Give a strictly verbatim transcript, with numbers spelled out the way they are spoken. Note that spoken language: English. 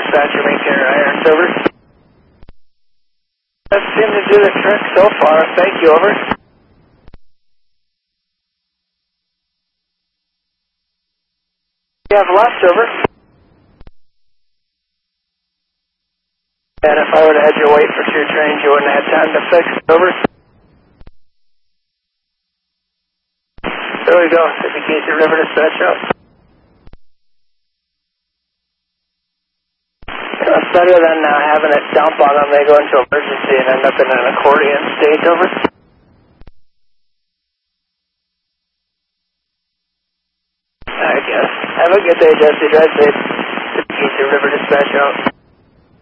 dispatcher, maintainer irons, over. That seemed to do the trick so far, thank you, over. You have left, over. And if I were to had you wait for two trains, you wouldn't have had time to fix it, over. There we go, fifty Casey River dispatch out. It's better than uh, having it dump on them, they go into emergency and end up in an accordion state, over. I guess. Have a good day, Jesse. Drive safe. fifty Casey River dispatch out.